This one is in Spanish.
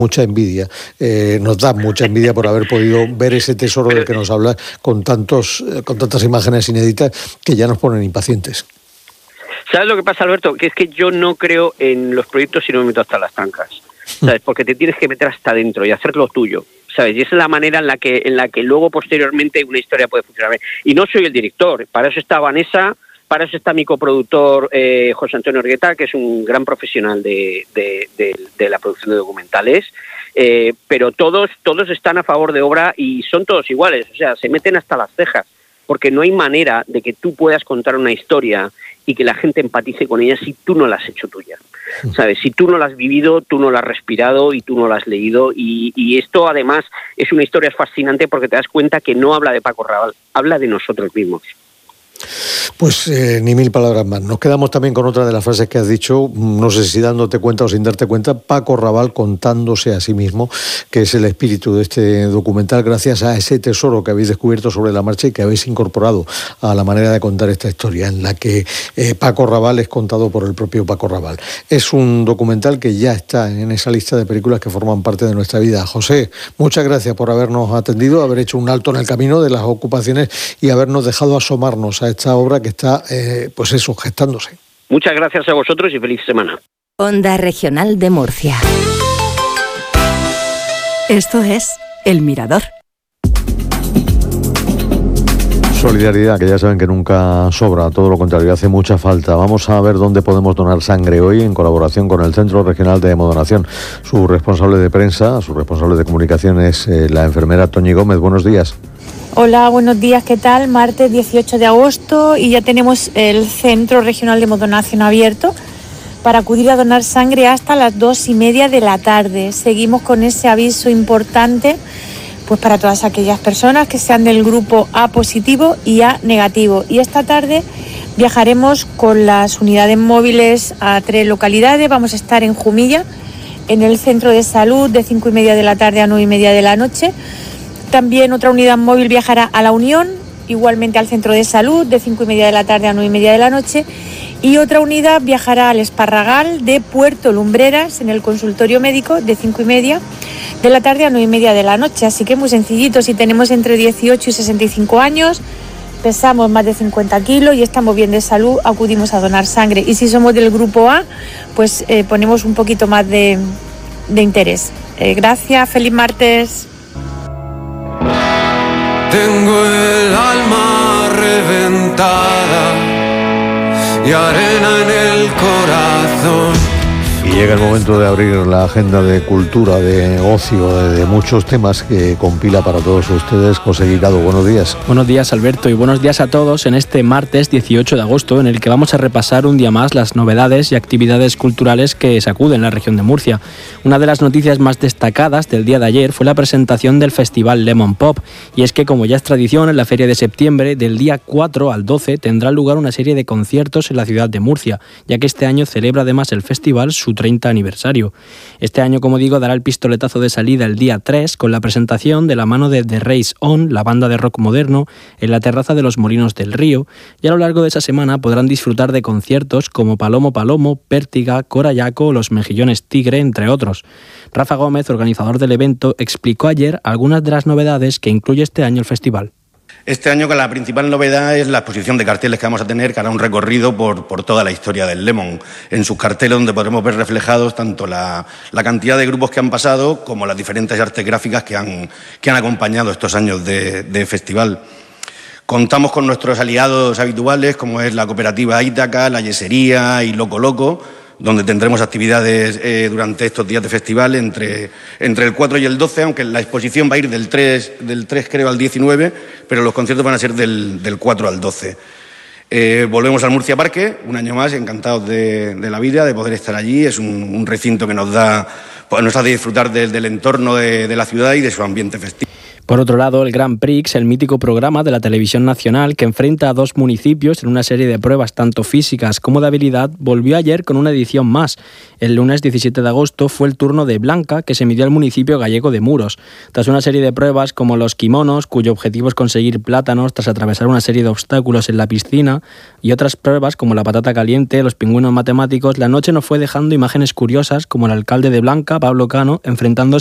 mucha envidia, nos da mucha envidia por haber podido ver ese tesoro del que nos hablas con tantas imágenes inéditas que ya nos ponen impacientes. ¿Sabes lo que pasa, Alberto? Que es que yo no creo en los proyectos si no me meto hasta las trancas, ¿sabes? Porque te tienes que meter hasta adentro y hacer lo tuyo, ¿sabes? Y esa es la manera en la que luego posteriormente una historia puede funcionar. Y no soy el director, para eso está Vanessa, para eso está mi coproductor José Antonio Orgueta, que es un gran profesional de la producción de documentales, pero todos están a favor de obra y son todos iguales, o sea, se meten hasta las cejas, porque no hay manera de que tú puedas contar una historia y que la gente empatice con ella si tú no la has hecho tuya, ¿sabes? Si tú no la has vivido, tú no la has respirado y tú no la has leído, y esto además es una historia fascinante porque te das cuenta que no habla de Paco Raval, habla de nosotros mismos. Pues ni mil palabras más. Nos quedamos también con otra de las frases que has dicho, no sé si dándote cuenta o sin darte cuenta, Paco Raval contándose a sí mismo, que es el espíritu de este documental, gracias a ese tesoro que habéis descubierto sobre la marcha y que habéis incorporado a la manera de contar esta historia, en la que Paco Raval es contado por el propio Paco Raval. Es un documental que ya está en esa lista de películas que forman parte de nuestra vida. José, muchas gracias por habernos atendido, haber hecho un alto en el camino de las ocupaciones y habernos dejado asomarnos a esta obra que está, pues eso, gestándose. Muchas gracias a vosotros y feliz semana. Onda Regional de Murcia. Esto es El Mirador. Solidaridad, que ya saben que nunca sobra, todo lo contrario, hace mucha falta. Vamos a ver dónde podemos donar sangre hoy en colaboración con el Centro Regional de Hemodonación. Su responsable de prensa, su responsable de comunicación es la enfermera Toñi Gómez. Buenos días. Hola, buenos días, ¿qué tal? Martes 18 de agosto y ya tenemos el Centro Regional de Hemodonación abierto para acudir a donar sangre hasta las 2:30 de la tarde. Seguimos con ese aviso importante pues para todas aquellas personas que sean del grupo A positivo y A negativo. Y esta tarde viajaremos con las unidades móviles a 3 localidades. Vamos a estar en Jumilla, en el centro de salud, de 5:30 de la tarde a 9:30 de la noche. También otra unidad móvil viajará a La Unión, igualmente al centro de salud, de 5:30 de la tarde a 9:30 de la noche. Y otra unidad viajará al Esparragal de Puerto Lumbreras, en el consultorio médico, de 5:30 de la tarde a 9:30 de la noche. Así que muy sencillito, si tenemos entre 18 y 65 años, pesamos más de 50 kilos y estamos bien de salud, acudimos a donar sangre. Y si somos del grupo A, pues ponemos un poquito más de interés. Gracias, feliz martes. Tengo el alma reventada y arena en el corazón. Y llega el momento de abrir la agenda de cultura, de ocio, de muchos temas que compila para todos ustedes José Guirado. Buenos días. Buenos días, Alberto, y buenos días a todos en este martes 18 de agosto, en el que vamos a repasar un día más las novedades y actividades culturales que sacuden en la región de Murcia. Una de las noticias más destacadas del día de ayer fue la presentación del Festival Lemon Pop, y es que, como ya es tradición, en la feria de septiembre, del día 4 al 12, tendrá lugar una serie de conciertos en la ciudad de Murcia, ya que este año celebra además el festival su 30 aniversario. Este año, como digo, dará el pistoletazo de salida el día 3 con la presentación de la mano de The Race On, la banda de rock moderno, en la terraza de los Molinos del Río, y a lo largo de esa semana podrán disfrutar de conciertos como Palomo Palomo, Pértiga, Corayaco o Los Mejillones Tigre, entre otros. Rafa Gómez, organizador del evento, explicó ayer algunas de las novedades que incluye este año el festival. Este año la principal novedad es la exposición de carteles que vamos a tener, que hará un recorrido por toda la historia del Lemon. En sus carteles, donde podremos ver reflejados tanto la cantidad de grupos que han pasado como las diferentes artes gráficas que han acompañado estos años de festival. Contamos con nuestros aliados habituales, como es la cooperativa Ítaca, la Yesería y Loco Loco, donde tendremos actividades durante estos días de festival entre el 4 y el 12, aunque la exposición va a ir del 3 creo al 19, pero los conciertos van a ser del 4 al 12. Volvemos al Murcia Parque, un año más, encantados de la vida, de poder estar allí. Es un recinto que nos hace disfrutar del entorno de la ciudad y de su ambiente festivo. Por otro lado, el Grand Prix, el mítico programa de la televisión nacional que enfrenta a dos municipios en una serie de pruebas tanto físicas como de habilidad, volvió ayer con una edición más. El lunes 17 de agosto fue el turno de Blanca, que se midió al municipio gallego de Muros. Tras una serie de pruebas como los kimonos, cuyo objetivo es conseguir plátanos tras atravesar una serie de obstáculos en la piscina, y otras pruebas como la patata caliente, los pingüinos matemáticos, la noche nos fue dejando imágenes curiosas como el alcalde de Blanca, Pablo Cano, enfrentándose